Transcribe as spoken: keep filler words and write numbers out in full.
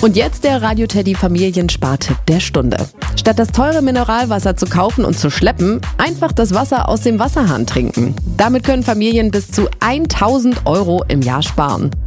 Und jetzt der Radio Teddy Familienspartipp der Stunde. Statt das teure Mineralwasser zu kaufen und zu schleppen, einfach das Wasser aus dem Wasserhahn trinken. Damit können Familien bis zu tausend Euro im Jahr sparen.